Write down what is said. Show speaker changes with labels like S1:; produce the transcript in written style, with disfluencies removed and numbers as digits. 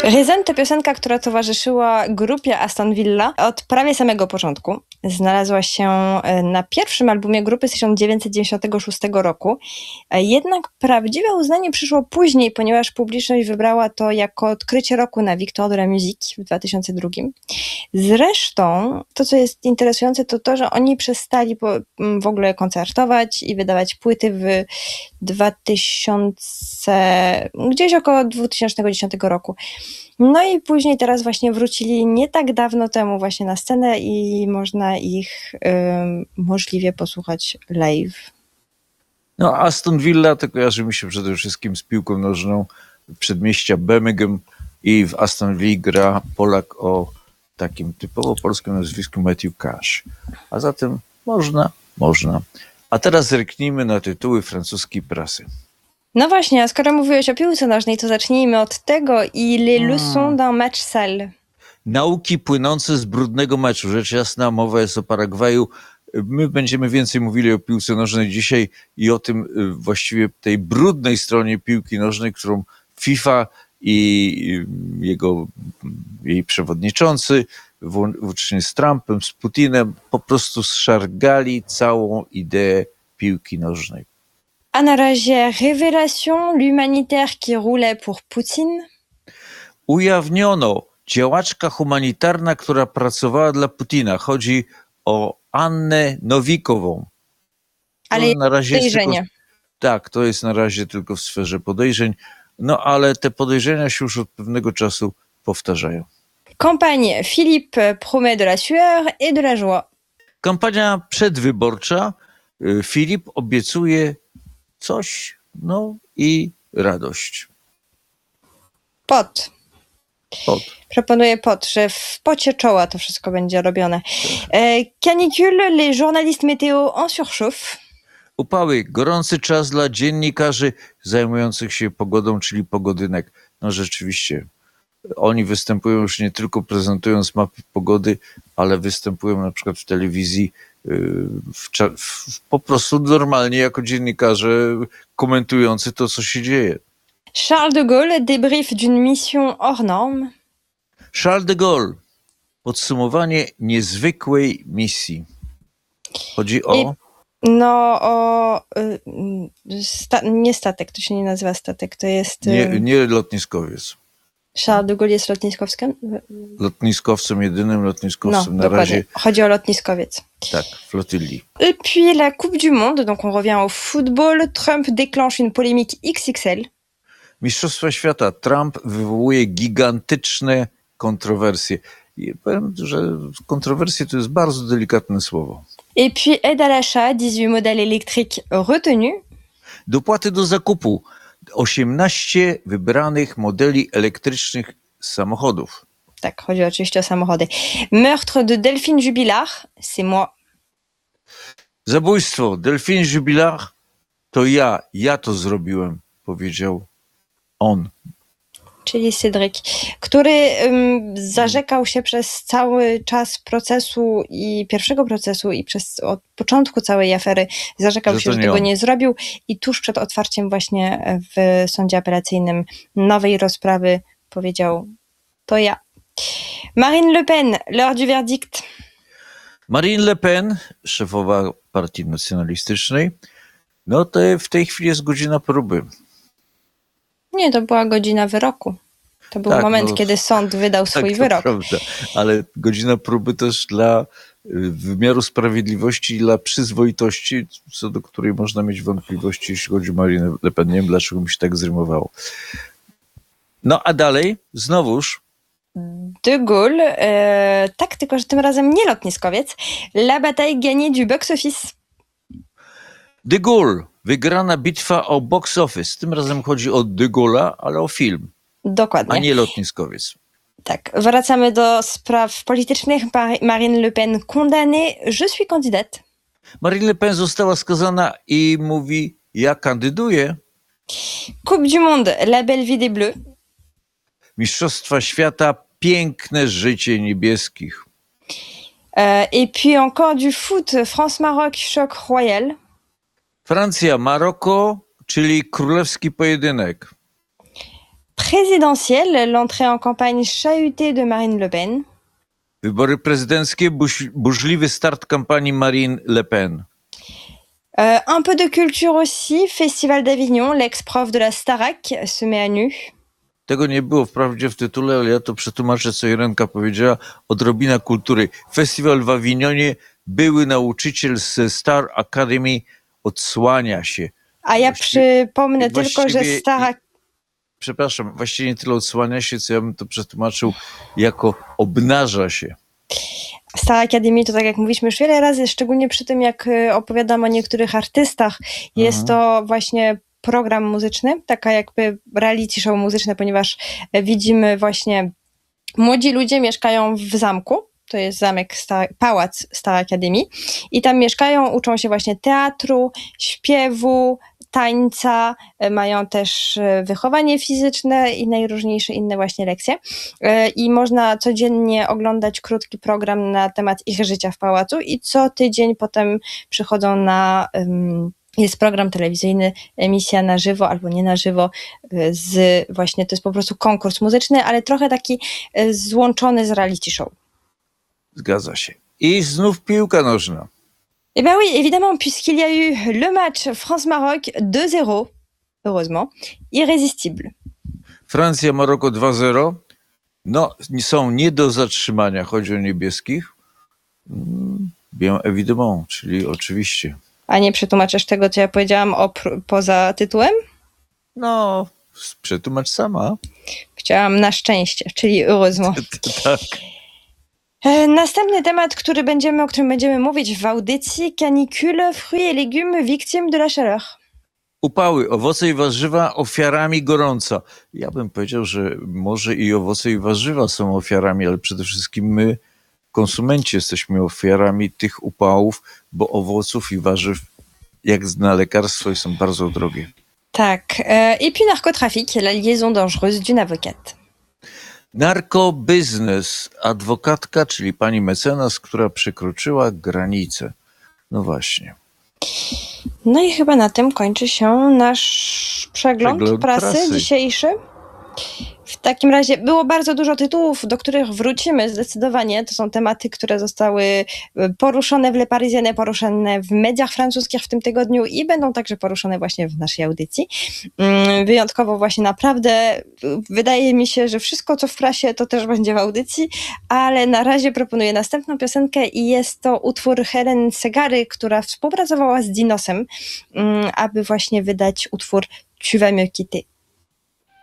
S1: Rhythm to piosenka, która towarzyszyła grupie Aston Villa od prawie samego początku. Znalazła się na pierwszym albumie grupy z 1996 roku. Jednak prawdziwe uznanie przyszło później, ponieważ publiczność wybrała to jako odkrycie roku na Victoire de la Musique w 2002. Zresztą to, co jest interesujące, to to, że oni przestali w ogóle koncertować i wydawać płyty w gdzieś około 2010 roku. No i później teraz właśnie wrócili nie tak dawno temu właśnie na scenę i można ich możliwie posłuchać live.
S2: No Aston Villa to kojarzy mi się przede wszystkim z piłką nożną przedmieścia Birmingham i w Aston Villa gra Polak o takim typowo polskim nazwisku Matthew Cash. A zatem można. A teraz zerknijmy na tytuły francuskiej prasy.
S1: No właśnie, a skoro mówiłeś o piłce nożnej, to zacznijmy od tego i les leçons d'un match sale.
S2: Nauki płynące z brudnego meczu. Rzecz jasna, mowa jest o Paragwaju. My będziemy więcej mówili o piłce nożnej dzisiaj i o tym właściwie tej brudnej stronie piłki nożnej, którą FIFA i jej przewodniczący włącznie z Trumpem, z Putinem po prostu zszargali całą ideę piłki nożnej.
S1: A na razie révélation, l'humanitaire qui roulait pour Poutine.
S2: Ujawniono działaczka humanitarna, która pracowała dla Putina. Chodzi o Annę Nowikową.
S1: Ale
S2: na razie
S1: podejrzenie.
S2: Tak, to jest na razie tylko w sferze podejrzeń, no ale te podejrzenia się już od pewnego czasu powtarzają.
S1: Campagne, Philippe promet de la sueur et de la joie.
S2: Kampania przedwyborcza. Filip obiecuje coś, no i radość.
S1: Pot. Proponuję pot, że w pocie czoła to wszystko będzie robione. Canicule, les journalistes météo en surchauffe.
S2: Upały, gorący czas dla dziennikarzy zajmujących się pogodą, czyli pogodynek. No rzeczywiście, oni występują już nie tylko prezentując mapy pogody, ale występują na przykład w telewizji po prostu normalnie jako dziennikarze komentujący to, co się dzieje.
S1: Charles de Gaulle, débrief d'une mission hors norme.
S2: Charles de Gaulle, podsumowanie niezwykłej misji. Chodzi o...
S1: nie statek, to się nie nazywa statek, to jest...
S2: Nie lotniskowiec.
S1: Charles de Gaulle jest lotniskowcem?
S2: Lotniskowcem, jedynym lotniskowcem na
S1: dokładnie.
S2: razie.
S1: Chodzi o lotniskowiec.
S2: Tak, flotylli.
S1: Et puis la Coupe du Monde, donc on revient au football. Trump déclenche une polémique XXL.
S2: Mistrzostwa Świata. Trump wywołuje gigantyczne kontrowersje. I powiem, że kontrowersje to jest bardzo delikatne słowo.
S1: Et puis aide à l'achat, 18 modèles électriques retenus.
S2: Dopłaty do zakupu. 18 wybranych modeli elektrycznych samochodów.
S1: Tak, chodzi oczywiście o samochody. Meurtre de Delphine Jubilard, c'est moi.
S2: Zabójstwo Delphine Jubilard to ja to zrobiłem, powiedział on.
S1: Czyli Cedric, który zarzekał się przez cały czas procesu i pierwszego procesu i od początku całej afery zarzekał się, że tego nie zrobił i tuż przed otwarciem właśnie w sądzie apelacyjnym nowej rozprawy powiedział: to ja. Marine Le Pen, l'heure du verdict.
S2: Marine Le Pen, szefowa partii nacjonalistycznej, no to w tej chwili jest godzina próby.
S1: Nie, to była godzina wyroku. To był moment, kiedy sąd wydał swój wyrok.
S2: Prawda, ale godzina próby też dla wymiaru sprawiedliwości i dla przyzwoitości, co do której można mieć wątpliwości, jeśli chodzi o Marinę Le Pen. Nie wiem, dlaczego mi się tak zrymowało. No a dalej, znowuż
S1: De Gaulle, tak, tylko że tym razem nie lotniskowiec. La bataille gagnée du box-office.
S2: De Gaulle, wygrana bitwa o box office. Tym razem chodzi o De Gaulle'a, ale o film.
S1: Dokładnie.
S2: A nie lotniskowiec.
S1: Tak, wracamy do spraw politycznych. Marine Le Pen condamnée, je suis candidate.
S2: Marine Le Pen została skazana i mówi: ja kandyduję.
S1: Coupe du Monde, la belle vie des Bleus.
S2: Mistrzostwa Świata, piękne życie niebieskich.
S1: Et puis encore du foot, France-Maroc, choc royal.
S2: Francja, Maroko, czyli królewski pojedynek.
S1: présidentielles, l'entrée en campagne chahutée de Marine Le Pen.
S2: Wybory prezydenckie, burzliwy start kampanii Marine Le Pen.
S1: Un peu de culture aussi, Festival d'Avignon, l'ex-prof de la Starac se met à nu.
S2: Tego nie było wprawdzie w tytule, ale ja to przetłumaczę, co Irenka powiedziała. Odrobina kultury. Festiwal w Awinionie, były nauczyciel ze Star Academy odsłania się.
S1: A ja przypomnę tylko, że
S2: Właściwie
S1: Starac...
S2: Przepraszam, właściwie nie tyle odsłania się, co ja bym to przetłumaczył jako obnaża się.
S1: Star Academy to, tak jak mówiliśmy już wiele razy, szczególnie przy tym, jak opowiadam o niektórych artystach, jest to właśnie program muzyczny, taka jakby reality show muzyczne, ponieważ widzimy właśnie młodzi ludzie mieszkają w zamku, to jest zamek, pałac Star Academy i tam mieszkają, uczą się właśnie teatru, śpiewu, tańca, mają też wychowanie fizyczne i najróżniejsze inne właśnie lekcje. I można codziennie oglądać krótki program na temat ich życia w pałacu i co tydzień potem przychodzą na... Jest program telewizyjny, emisja na żywo albo nie na żywo, właśnie to jest po prostu konkurs muzyczny, ale trochę taki złączony z reality show.
S2: Zgadza się. I znów piłka nożna.
S1: Eh bien oui, évidemment, puisqu'il y a eu le match France-Maroc 2-0, heureusement, irrésistible.
S2: Francja-Maroko 2-0. No, są nie do zatrzymania, chodzi o niebieskich. Bien évidemment, czyli oczywiście.
S1: A nie przetłumaczysz tego, co ja powiedziałam poza tytułem?
S2: No, przetłumacz sama.
S1: Chciałam na szczęście, czyli heureusement.
S2: Tak.
S1: Następny temat, o którym będziemy mówić w audycji, canicule, fruits et légumes victimes de la chaleur.
S2: Upały, owoce i warzywa ofiarami gorąca. Ja bym powiedział, że może i owoce i warzywa są ofiarami, ale przede wszystkim my, konsumenci, jesteśmy ofiarami tych upałów, bo owoców i warzyw, jak na lekarstwo, są bardzo drogie.
S1: Tak. Et puis narcotrafic, la liaison dangereuse d'une avocate.
S2: Narkobiznes, adwokatka, czyli pani mecenas, która przekroczyła granicę. No właśnie.
S1: No i chyba na tym kończy się nasz przegląd prasy dzisiejszy. W takim razie było bardzo dużo tytułów, do których wrócimy zdecydowanie. To są tematy, które zostały poruszone w Le Parisien, poruszone w mediach francuskich w tym tygodniu i będą także poruszone właśnie w naszej audycji. Wyjątkowo właśnie naprawdę wydaje mi się, że wszystko co w prasie to też będzie w audycji, ale na razie proponuję następną piosenkę i jest to utwór Hélène Ségary, która współpracowała z Dinosem, aby właśnie wydać utwór Tu vas me quitter.